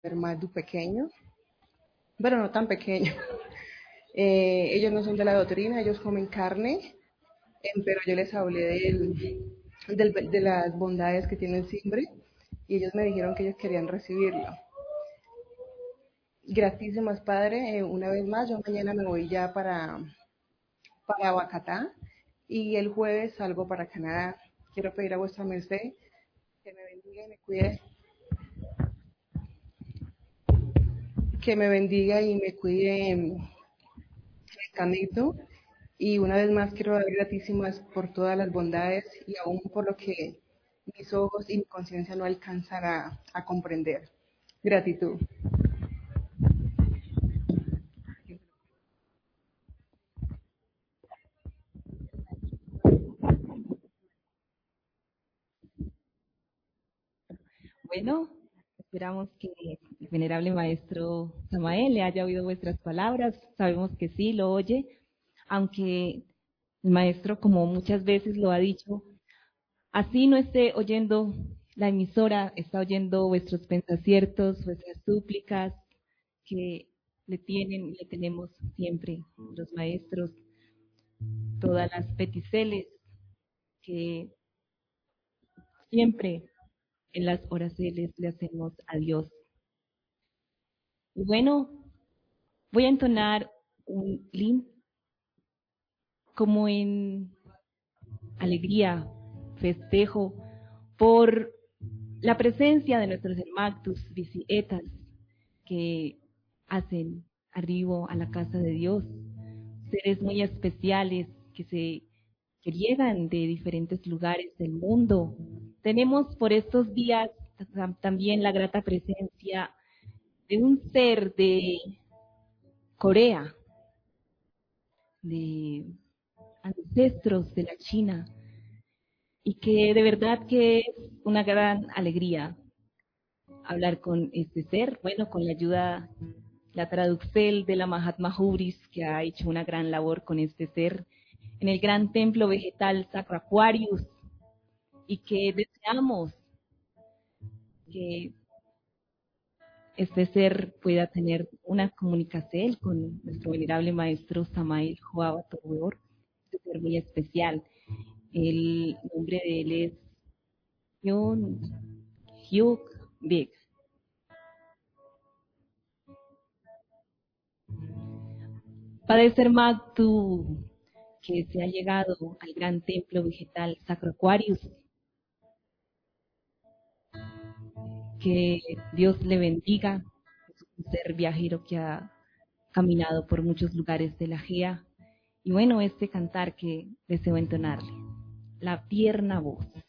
hermano pequeño, bueno, no tan pequeño. Ellos no son de la doctrina, ellos comen carne, pero yo les hablé de las bondades que tiene el simbre y ellos me dijeron que ellos querían recibirlo. Gratísimas, Padre. Una vez más, yo mañana me voy ya para Bogotá y el jueves salgo para Canadá. Quiero pedir a vuestra merced que me bendiga y me cuide, que me bendiga y me cuide en el camino. Y una vez más quiero dar gratísimas por todas las bondades y aún por lo que mis ojos y mi conciencia no alcanzan a comprender. Gratitud. Bueno, esperamos que el venerable maestro Samael le haya oído vuestras palabras. Sabemos que sí, lo oye, aunque el maestro, como muchas veces lo ha dicho, así no esté oyendo la emisora, está oyendo vuestros pensaciertos, vuestras súplicas que le tenemos siempre los maestros, todas las peticeles que siempre en las oraciones le hacemos a Dios. Y bueno, voy a entonar un lin como en alegría, festejo, por la presencia de nuestros hermactus visietas que hacen arribo a la casa de Dios, seres muy especiales que llegan de diferentes lugares del mundo. Tenemos por estos días también la grata presencia de un ser de Corea, de ancestros de la China, y que de verdad que es una gran alegría hablar con este ser, bueno, con la ayuda, la traducción de la Mahatma Hubris, que ha hecho una gran labor con este ser en el gran templo vegetal Sacro Aquarius, y que deseamos que este ser pueda tener una comunicación con nuestro venerable maestro Samael Joao Tobor, este ser muy especial. El nombre de él es Hyun Hyuk Big. Padre Sermatu, que se ha llegado al gran templo vegetal Sacro Aquarius, que Dios le bendiga, es un ser viajero que ha caminado por muchos lugares de la GEA. Y bueno, este cantar que deseo entonarle, la tierna voz.